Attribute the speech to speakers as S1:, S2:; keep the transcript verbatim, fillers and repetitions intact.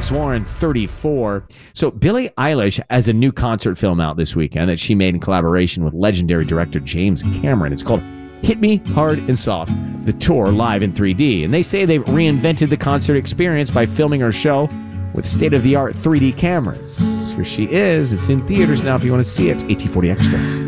S1: Sworn, thirty-four. So Billie Eilish has a new concert film out this weekend that she made in collaboration with legendary director James Cameron. It's called Hit Me Hard and Soft, the tour live in three D. And they say they've reinvented the concert experience by filming her show with state-of-the-art three D cameras. Here she is. It's in theaters now if you want to see it. A T forty Extra.